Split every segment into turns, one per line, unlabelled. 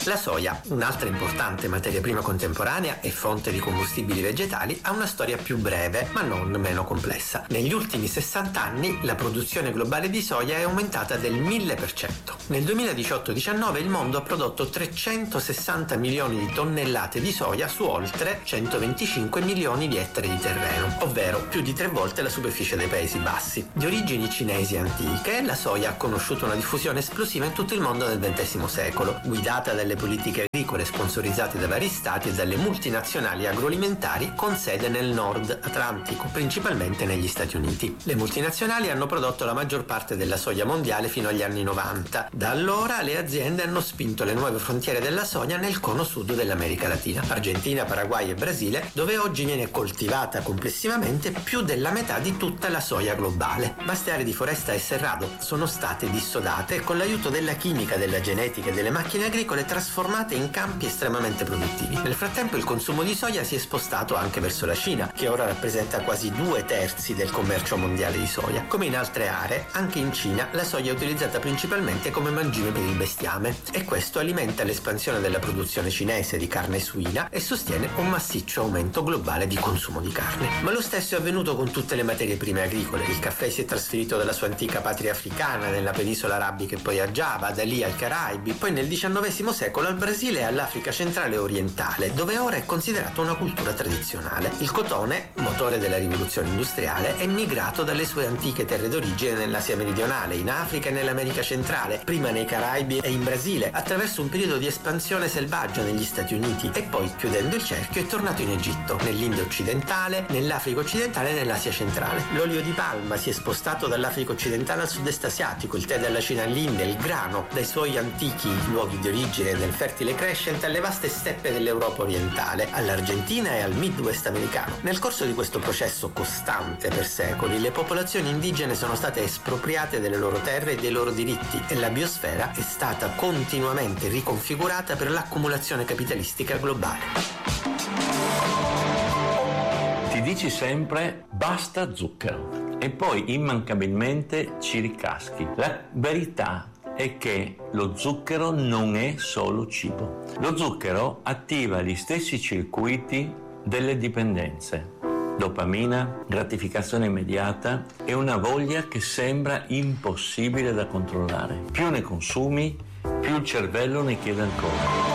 La soia, un'altra importante materia prima contemporanea e fonte di combustibili vegetali, ha una storia più breve, ma non meno complessa. Negli ultimi 60 anni la produzione globale di soia è aumentata del 1000%. Nel 2018-19 il mondo ha prodotto 360 milioni di tonnellate di soia su oltre 125 milioni di ettari di terreno, ovvero più di 3 volte la superficie dei Paesi Bassi. Di origini cinesi antiche, la soia ha conosciuto una diffusione esplosiva in tutto il mondo nel XX secolo, guidata dalle politiche agricole sponsorizzate da vari stati e dalle multinazionali agroalimentari con sede nel nord Atlantico, principalmente negli Stati Uniti. Le multinazionali hanno prodotto la maggior parte della soia mondiale fino agli anni 90. Da allora le aziende hanno spinto le nuove frontiere della soia nel cono sud dell'America Latina, Argentina, Paraguay e Brasile, dove oggi viene coltivata complessivamente più della metà di tutta la soia globale. Vaste aree di foresta e cerrado sono state dissodate e con l'aiuto della chimica, della genetica e delle macchine agricole trasformate in campi estremamente produttivi. Nel frattempo il consumo di soia si è spostato anche verso la Cina, che ora rappresenta quasi 2/3 del commercio mondiale di soia. Come in altre aree, anche in Cina la soia è utilizzata principalmente come mangime per il bestiame e questo alimenta l'espansione della produzione cinese di carne suina e sostiene un massiccio aumento globale di consumo di carne. Ma lo stesso è avvenuto con tutte le materie prime agricole. Il caffè si è trasferito dalla sua antica patria africana, nella penisola arabica e poi a Giava, da lì ai Caraibi, poi nel XIX secolo al Brasile e all'Africa centrale e orientale, dove ora è considerato una cultura tradizionale. Il cotone, motore della rivoluzione industriale, è migrato dalle sue antiche terre d'origine nell'Asia meridionale, in Africa e nell'America centrale, prima nei Caraibi e in Brasile, attraverso un periodo di espansione selvaggia negli Stati Uniti e poi, chiudendo il cerchio, è tornato in Egitto, nell'India occidentale, nell'Africa occidentale e nell'Asia centrale. L'olio di palma si è spostato dall'Africa occidentale al sud-est asiatico, il tè dalla Cina all'India, il grano dai suoi antichi luoghi di origine nel fertile Crescent alle vaste steppe dell'Europa orientale, all'Argentina e al Midwest americano. Nel corso di questo processo costante per secoli, le popolazioni indigene sono state espropriate delle loro terre e dei loro diritti e la biosfera è stata continuamente riconfigurata per l'accumulazione capitalistica globale.
Ti dici sempre basta zucchero e poi immancabilmente ci ricaschi. La verità è che lo zucchero non è solo cibo. Lo zucchero attiva gli stessi circuiti delle dipendenze. Dopamina, gratificazione immediata e una voglia che sembra impossibile da controllare. Più ne consumi, più il cervello ne chiede ancora.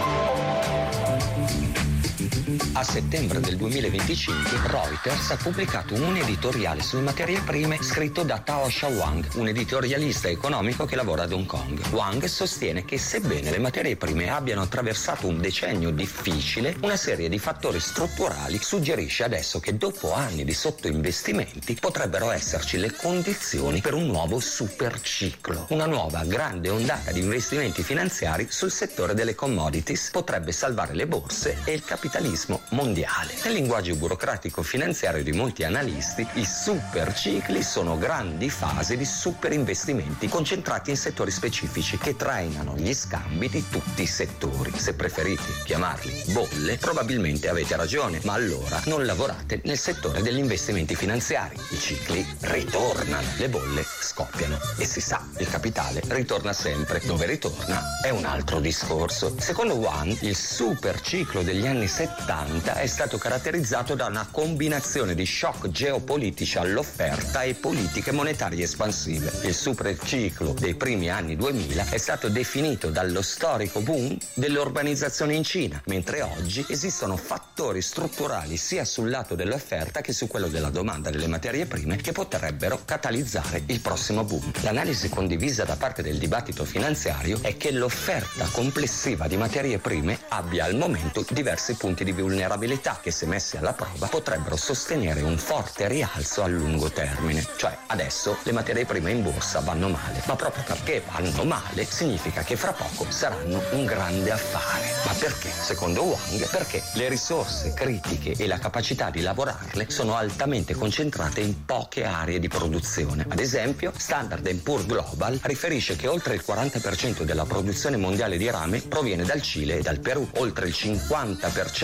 A settembre del 2025 Reuters ha pubblicato un editoriale sulle materie prime scritto da Tao Wang, un editorialista economico che lavora ad Hong Kong. Wang sostiene che sebbene le materie prime abbiano attraversato un decennio difficile, una serie di fattori strutturali suggerisce adesso che dopo anni di sottoinvestimenti potrebbero esserci le condizioni per un nuovo superciclo. Una nuova grande ondata di investimenti finanziari sul settore delle commodities potrebbe salvare le borse e il capitalismo mondiale. Nel linguaggio burocratico finanziario di molti analisti, i supercicli sono grandi fasi di superinvestimenti concentrati in settori specifici che trainano gli scambi di tutti i settori. Se preferite chiamarli bolle, probabilmente avete ragione, ma allora non lavorate nel settore degli investimenti finanziari. I cicli ritornano, le bolle scoppiano e si sa, il capitale ritorna sempre. Dove ritorna è un altro discorso. Secondo Wang, il superciclo degli anni 70 è stato caratterizzato da una combinazione di shock geopolitici all'offerta e politiche monetarie espansive. Il superciclo dei primi anni 2000 è stato definito dallo storico boom dell'urbanizzazione in Cina, mentre oggi esistono fattori strutturali sia sul lato dell'offerta che su quello della domanda delle materie prime che potrebbero catalizzare il prossimo boom. L'analisi condivisa da parte del dibattito finanziario è che l'offerta complessiva di materie prime abbia al momento diversi punti di vulnerabilità che, se messi alla prova, potrebbero sostenere un forte rialzo a lungo termine. Cioè, adesso le materie prime in borsa vanno male, ma proprio perché vanno male significa che fra poco saranno un grande affare. Ma perché? Secondo Wang, perché le risorse critiche e la capacità di lavorarle sono altamente concentrate in poche aree di produzione. Ad esempio, Standard & Poor's Global riferisce che oltre il 40% della produzione mondiale di rame proviene dal Cile e dal Perù, oltre il 50% del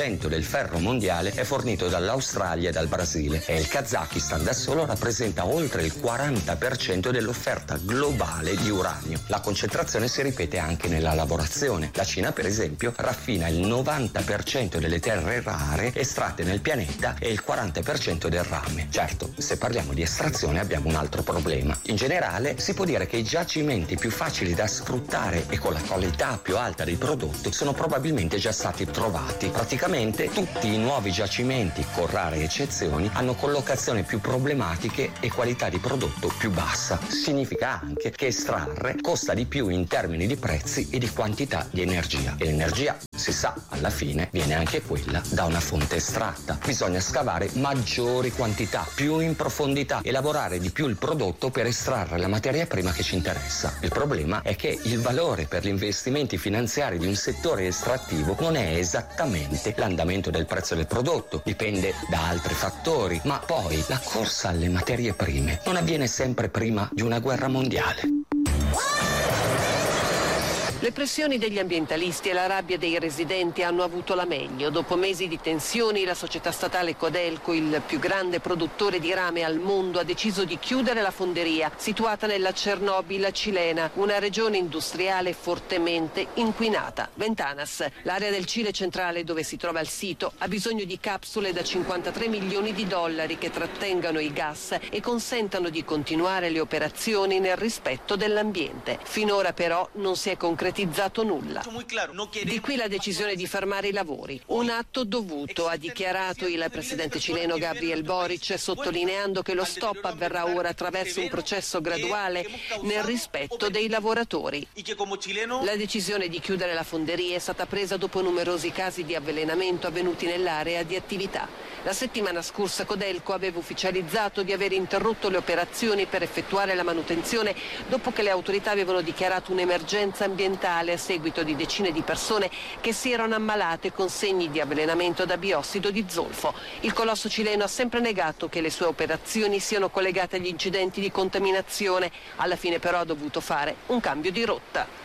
ferro mondiale è fornito dall'Australia e dal Brasile e il Kazakistan da solo rappresenta oltre il 40% dell'offerta globale di uranio. La concentrazione si ripete anche nella lavorazione. La Cina, per esempio, raffina il 90% delle terre rare estratte nel pianeta e il 40% del rame. Certo, se parliamo di estrazione abbiamo un altro problema. In generale si può dire che i giacimenti più facili da sfruttare e con la qualità più alta dei prodotti sono probabilmente già stati trovati. Praticamente tutti i nuovi giacimenti, con rare eccezioni, hanno collocazioni più problematiche e qualità di prodotto più bassa. Significa anche che estrarre costa di più in termini di prezzi e di quantità di energia. E l'energia, si sa, alla fine viene anche quella da una fonte estratta. Bisogna scavare maggiori quantità, più in profondità e lavorare di più il prodotto per estrarre la materia prima che ci interessa. Il problema è che il valore per gli investimenti finanziari di un settore estrattivo non è esattamente l'andamento del prezzo del prodotto, dipende da altri fattori, ma poi la corsa alle materie prime non avviene sempre prima di una guerra mondiale.
Le pressioni degli ambientalisti e la rabbia dei residenti hanno avuto la meglio. Dopo mesi di tensioni, la società statale Codelco, il più grande produttore di rame al mondo, ha deciso di chiudere la fonderia situata nella Cernobil cilena, una regione industriale fortemente inquinata. Ventanas, l'area del Cile centrale dove si trova il sito, ha bisogno di capsule da $53 milioni che trattengano i gas e consentano di continuare le operazioni nel rispetto dell'ambiente. Finora però non si è concretizzato nulla. Di qui la decisione di fermare i lavori. Un atto dovuto, ha dichiarato il presidente cileno Gabriel Boric, sottolineando che lo stop avverrà ora attraverso un processo graduale nel rispetto dei lavoratori. La decisione di chiudere la fonderia è stata presa dopo numerosi casi di avvelenamento avvenuti nell'area di attività. La settimana scorsa Codelco aveva ufficializzato di aver interrotto le operazioni per effettuare la manutenzione dopo che le autorità avevano dichiarato un'emergenza ambientale a seguito di decine di persone che si erano ammalate con segni di avvelenamento da biossido di zolfo. Il colosso cileno ha sempre negato che le sue operazioni siano collegate agli incidenti di contaminazione. Alla fine però ha dovuto fare un cambio di rotta.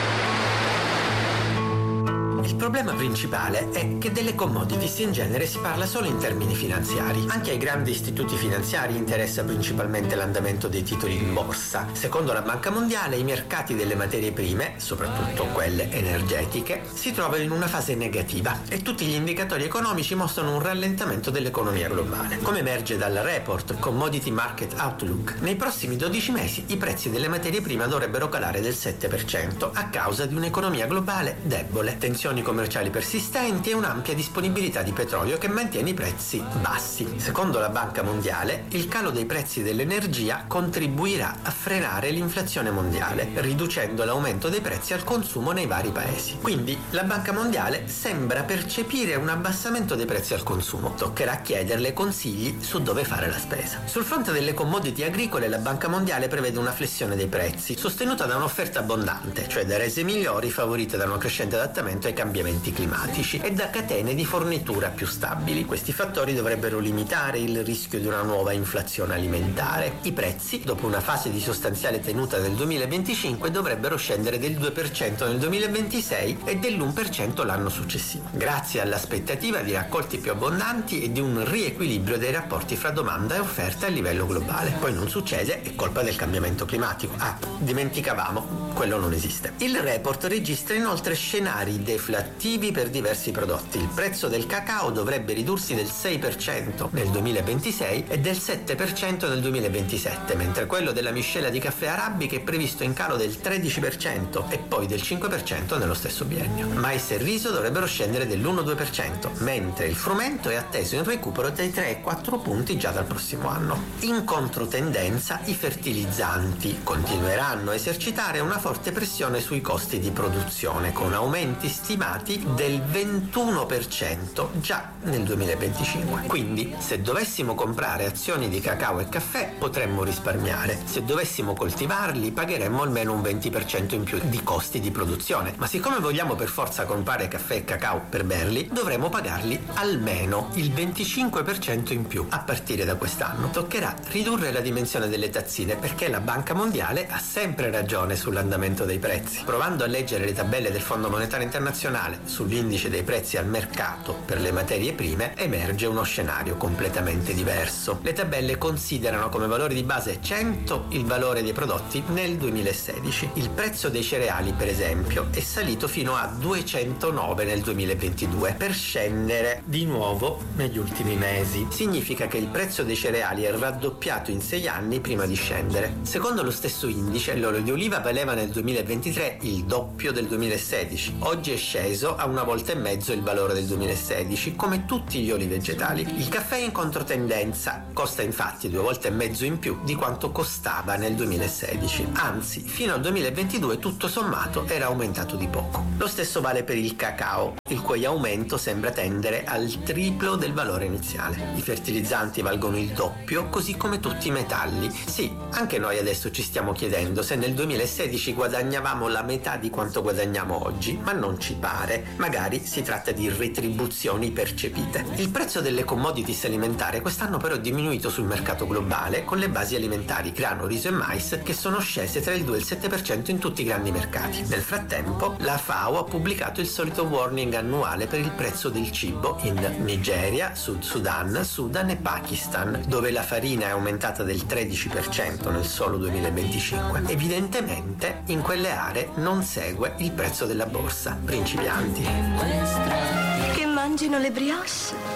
Il problema principale è che delle commodities in genere si parla solo in termini finanziari. Anche ai grandi istituti finanziari interessa principalmente l'andamento dei titoli in borsa. Secondo la Banca Mondiale, i mercati delle materie prime, soprattutto quelle energetiche, si trovano in una fase negativa e tutti gli indicatori economici mostrano un rallentamento dell'economia globale. Come emerge dal report Commodity Market Outlook, nei prossimi 12 mesi i prezzi delle materie prime dovrebbero calare del 7% a causa di un'economia globale debole, tensioni commerciali persistenti e un'ampia disponibilità di petrolio che mantiene i prezzi bassi. Secondo la Banca Mondiale, il calo dei prezzi dell'energia contribuirà a frenare l'inflazione mondiale, riducendo l'aumento dei prezzi al consumo nei vari paesi. Quindi la Banca Mondiale sembra percepire un abbassamento dei prezzi al consumo. Toccherà chiederle consigli su dove fare la spesa. Sul fronte delle commodity agricole, la Banca Mondiale prevede una flessione dei prezzi, sostenuta da un'offerta abbondante, cioè da rese migliori favorite da un crescente adattamento ai cambiamenti climatici e da catene di fornitura più stabili. Questi fattori dovrebbero limitare il rischio di una nuova inflazione alimentare. I prezzi, dopo una fase di sostanziale tenuta nel 2025, dovrebbero scendere del 2% nel 2026 e dell'1% l'anno successivo, grazie all'aspettativa di raccolti più abbondanti e di un riequilibrio dei rapporti fra domanda e offerta a livello globale. Poi non succede, è colpa del cambiamento climatico. Dimenticavamo, quello non esiste. Il report registra inoltre scenari deflattivi per diversi prodotti. Il prezzo del cacao dovrebbe ridursi del 6% nel 2026 e del 7% nel 2027, mentre quello della miscela di caffè arabica è previsto in calo del 13% e poi del 5% nello stesso biennio. Mais e riso dovrebbero scendere dell'1-2%, mentre il frumento è atteso in recupero dai 3 e 4 punti già dal prossimo anno. In controtendenza, i fertilizzanti continueranno a esercitare una forte pressione sui costi di produzione, con aumenti stimati del 21% già nel 2025. Quindi, se dovessimo comprare azioni di cacao e caffè, potremmo risparmiare. Se dovessimo coltivarli, pagheremmo almeno un 20% in più di costi di produzione. Ma siccome vogliamo per forza comprare caffè e cacao per berli, dovremo pagarli almeno il 25% in più. A partire da quest'anno toccherà ridurre la dimensione delle tazzine, perché la Banca Mondiale ha sempre ragione sull'andamento dei prezzi. Provando a leggere le tabelle del Fondo Monetario Internazionale internazionale sull'indice dei prezzi al mercato per le materie prime emerge uno scenario completamente diverso. Le tabelle considerano come valore di base 100 il valore dei prodotti nel 2016. Il prezzo dei cereali, per esempio, è salito fino a 209 nel 2022 per scendere di nuovo negli ultimi mesi. Significa che il prezzo dei cereali è raddoppiato in 6 anni prima di scendere. Secondo lo stesso indice, l'olio di oliva valeva nel 2023 il doppio del 2016. Oggi è sceso a 1,5 volte il valore del 2016, come tutti gli oli vegetali. Il caffè è in controtendenza, costa infatti 2,5 volte in più di quanto costava nel 2016. Anzi, fino al 2022 tutto sommato era aumentato di poco. Lo stesso vale per il cacao, il cui aumento sembra tendere al triplo del valore iniziale. I fertilizzanti valgono il doppio, così come tutti i metalli. Sì, anche noi adesso ci stiamo chiedendo se nel 2016 guadagnavamo la metà di quanto guadagniamo oggi, ma non ci pare. Magari si tratta di retribuzioni percepite. Il prezzo delle commodities alimentari quest'anno però è diminuito sul mercato globale, con le basi alimentari grano, riso e mais che sono scese tra il 2 e il 7% in tutti i grandi mercati. Nel frattempo, la FAO ha pubblicato il solito warning annuale per il prezzo del cibo in Nigeria, Sud Sudan e Pakistan, dove la farina è aumentata del 13% nel solo 2025. Evidentemente in quelle aree non segue il prezzo della borsa. Principianti.
Che mangino le brioche?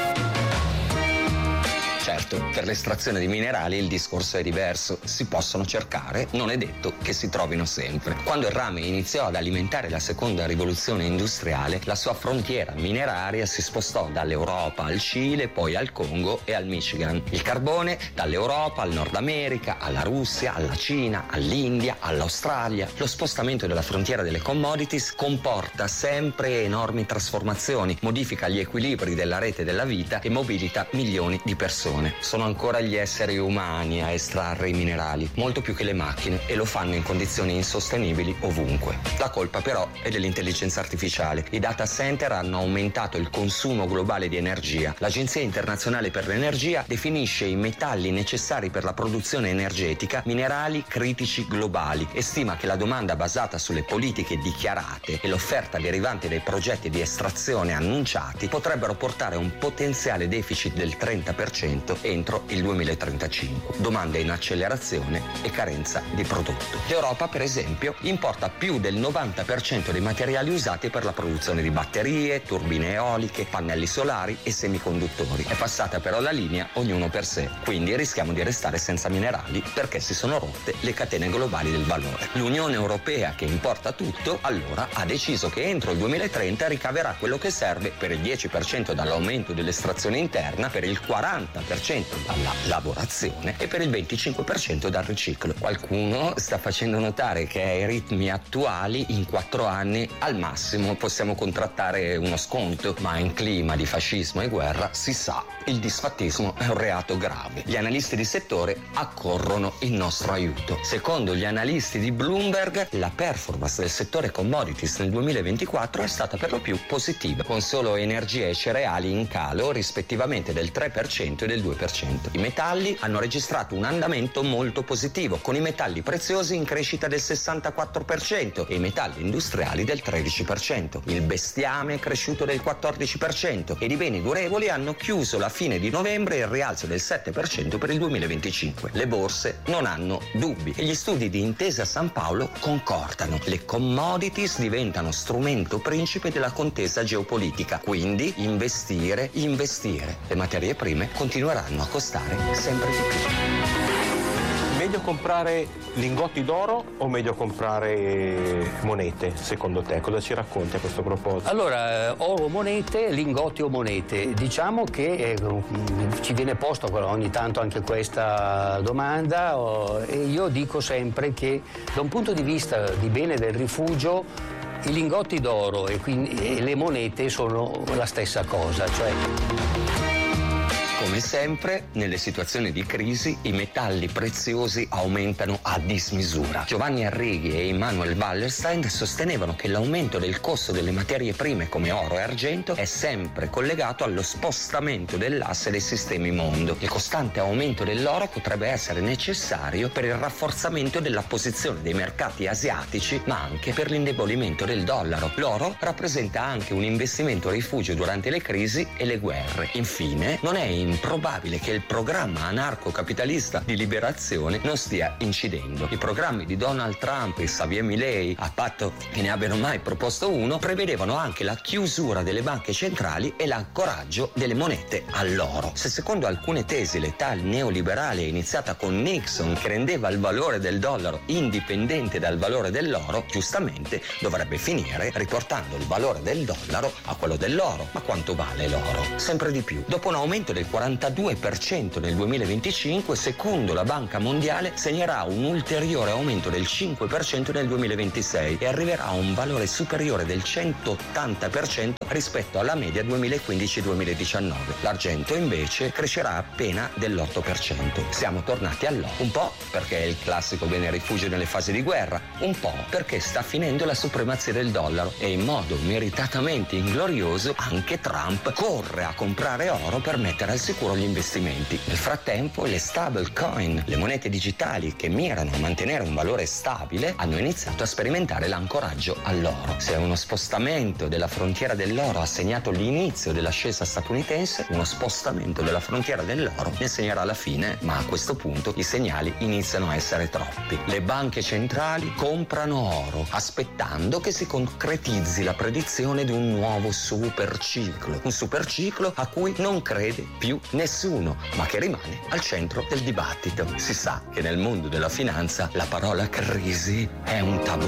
Certo, per l'estrazione di minerali il discorso è diverso. Si possono cercare, non è detto che si trovino sempre. Quando il rame iniziò ad alimentare la seconda rivoluzione industriale, la sua frontiera mineraria si spostò dall'Europa al Cile, poi al Congo e al Michigan. Il carbone dall'Europa al Nord America, alla Russia, alla Cina, all'India, all'Australia. Lo spostamento della frontiera delle commodities comporta sempre enormi trasformazioni, modifica gli equilibri della rete della vita e mobilita milioni di persone. Sono ancora gli esseri umani a estrarre i minerali, molto più che le macchine, e lo fanno in condizioni insostenibili ovunque. La colpa però è dell'intelligenza artificiale. I data center hanno aumentato il consumo globale di energia. L'Agenzia Internazionale per l'Energia definisce i metalli necessari per la produzione energetica minerali critici globali e stima che la domanda basata sulle politiche dichiarate e l'offerta derivante dai progetti di estrazione annunciati potrebbero portare a un potenziale deficit del 30% entro il 2035. Domanda in accelerazione e carenza di prodotto. L'Europa, per esempio, importa più del 90% dei materiali usati per la produzione di batterie, turbine eoliche, pannelli solari e semiconduttori. È passata però la linea ognuno per sé, quindi rischiamo di restare senza minerali perché si sono rotte le catene globali del valore. L'Unione Europea, che importa tutto, allora ha deciso che entro il 2030 ricaverà quello che serve per il 10% dall'aumento dell'estrazione interna, per il 40% dalla lavorazione e per il 25% dal riciclo. Qualcuno sta facendo notare che ai ritmi attuali in 4 anni al massimo possiamo contrattare uno sconto, ma in clima di fascismo e guerra si sa, il disfattismo è un reato grave. Gli analisti di settore accorrono in nostro aiuto. Secondo gli analisti di Bloomberg, la performance del settore commodities nel 2024 è stata per lo più positiva, con solo energie e cereali in calo rispettivamente del 3% e del 2%. I metalli hanno registrato un andamento molto positivo, con i metalli preziosi in crescita del 64% e i metalli industriali del 13%. Il bestiame è cresciuto del 14% ed i beni durevoli hanno chiuso la fine di novembre il rialzo del 7% per il 2025. Le borse non hanno dubbi e gli studi di Intesa San Paolo concordano. Le commodities diventano strumento principe della contesa geopolitica, quindi investire. Le materie prime continueranno a costare sempre di più.
Meglio comprare lingotti d'oro o meglio comprare monete, secondo te? Cosa ci racconti a questo proposito?
Allora, oro o monete, lingotti o monete? Diciamo che ci viene posta ogni tanto anche questa domanda e io dico sempre che da un punto di vista di bene del rifugio i lingotti d'oro e le monete sono la stessa cosa, cioè...
Come Come sempre, nelle situazioni di crisi, i metalli preziosi aumentano a dismisura. Giovanni Arrighi e Immanuel Wallerstein sostenevano che l'aumento del costo delle materie prime come oro e argento è sempre collegato allo spostamento dell'asse dei sistemi mondo. Il costante aumento dell'oro potrebbe essere necessario per il rafforzamento della posizione dei mercati asiatici, ma anche per l'indebolimento del dollaro. L'oro rappresenta anche un investimento rifugio durante le crisi e le guerre. Infine, non è improbabile che il programma anarco-capitalista di liberazione non stia incidendo. I programmi di Donald Trump e Xavier Milei, a patto che ne abbiano mai proposto uno, prevedevano anche la chiusura delle banche centrali e l'ancoraggio delle monete all'oro. Se secondo alcune tesi l'età neoliberale è iniziata con Nixon, che rendeva il valore del dollaro indipendente dal valore dell'oro, giustamente dovrebbe finire riportando il valore del dollaro a quello dell'oro. Ma quanto vale l'oro? Sempre di più. Dopo un aumento del 42% nel 2025, secondo la Banca Mondiale segnerà un ulteriore aumento del 5% nel 2026 e arriverà a un valore superiore del 180% rispetto alla media 2015-2019. L'argento invece crescerà appena dell'8%. Siamo tornati all'oro, un po' perché è il classico bene rifugio nelle fasi di guerra, un po' perché sta finendo la supremazia del dollaro e in modo meritatamente inglorioso anche Trump corre a comprare oro per mettere al sicuro gli investimenti. Nel frattempo le stablecoin, le monete digitali che mirano a mantenere un valore stabile, hanno iniziato a sperimentare l'ancoraggio all'oro. Se uno spostamento della frontiera dell'oro ha segnato l'inizio dell'ascesa statunitense, uno spostamento della frontiera dell'oro ne segnerà la fine, ma a questo punto i segnali iniziano a essere troppi. Le banche centrali comprano oro, aspettando che si concretizzi la predizione di un nuovo superciclo, un superciclo a cui non crede più nessuno, ma che rimane al centro del dibattito. Si sa che nel mondo della finanza la parola crisi è un tabù.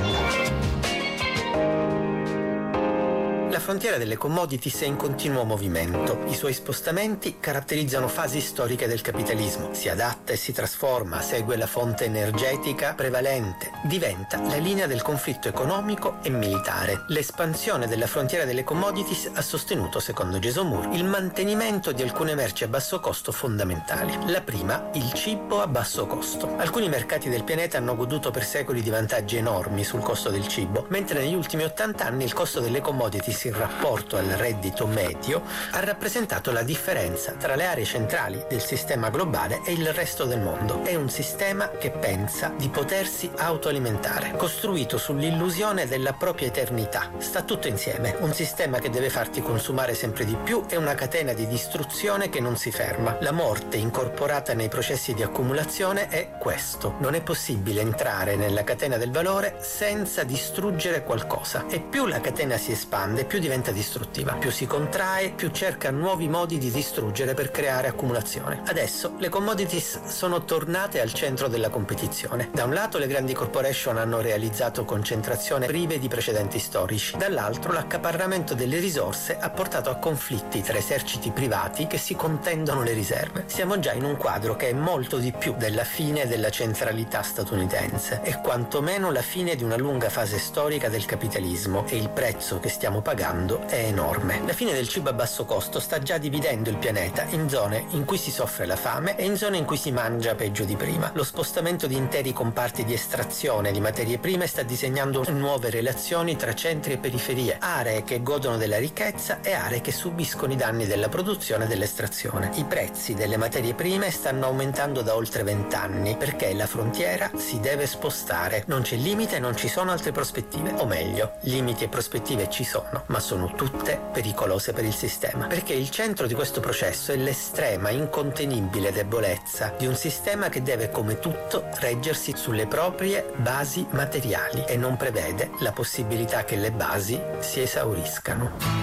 La frontiera delle commodities è in continuo movimento. I suoi spostamenti caratterizzano fasi storiche del capitalismo. Si adatta e si trasforma, segue la fonte energetica prevalente, diventa la linea del conflitto economico e militare. L'espansione della frontiera delle commodities ha sostenuto, secondo Jason Moore, il mantenimento di alcune merci a basso costo fondamentali. La prima, il cibo a basso costo. Alcuni mercati del pianeta hanno goduto per secoli di vantaggi enormi sul costo del cibo, mentre negli ultimi 80 anni il costo delle commodities in rapporto al reddito medio ha rappresentato la differenza tra le aree centrali del sistema globale e il resto del mondo. È un sistema che pensa di potersi autoalimentare, costruito sull'illusione della propria eternità. Sta tutto insieme, un sistema che deve farti consumare sempre di più e una catena di distruzione che non si ferma. La morte incorporata nei processi di accumulazione è questo. Non è possibile entrare nella catena del valore senza distruggere qualcosa, e più la catena si espande, più diventa distruttiva, più si contrae, più cerca nuovi modi di distruggere per creare accumulazione. Adesso le commodities sono tornate al centro della competizione. Da un lato le grandi corporation hanno realizzato concentrazione prive di precedenti storici, dall'altro l'accaparramento delle risorse ha portato a conflitti tra eserciti privati che si contendono le riserve. Siamo già in un quadro che è molto di più della fine della centralità statunitense, è quantomeno la fine di una lunga fase storica del capitalismo, e il prezzo che stiamo pagando è enorme. La fine del cibo a basso costo sta già dividendo il pianeta in zone in cui si soffre la fame e in zone in cui si mangia peggio di prima. Lo spostamento di interi comparti di estrazione di materie prime sta disegnando nuove relazioni tra centri e periferie, aree che godono della ricchezza e aree che subiscono i danni della produzione e dell'estrazione. I prezzi delle materie prime stanno aumentando da oltre 20 anni perché la frontiera si deve spostare. Non c'è limite, non ci sono altre prospettive, o meglio, limiti e prospettive ci sono, ma sono tutte pericolose per il sistema, perché il centro di questo processo è l'estrema, incontenibile debolezza di un sistema che deve, come tutto, reggersi sulle proprie basi materiali e non prevede la possibilità che le basi si esauriscano.